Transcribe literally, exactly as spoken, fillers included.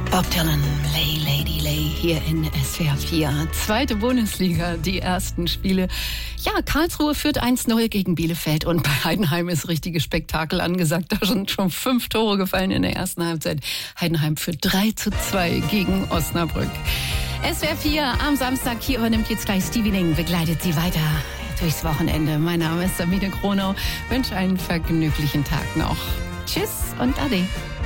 Bob Dylan, Lay Lady Lay, hier in S W R vier. Zweite Bundesliga, die ersten Spiele. Ja, Karlsruhe führt eins null gegen Bielefeld und bei Heidenheim ist richtiges Spektakel angesagt. Da sind schon fünf Tore gefallen in der ersten Halbzeit. Heidenheim führt drei zu zwei gegen Osnabrück. S W R vier am Samstag, hier übernimmt jetzt gleich Stevie Ning, begleitet Sie weiter durchs Wochenende. Mein Name ist Sabine Kronau, wünsche einen vergnüglichen Tag noch. Tschüss und Ade.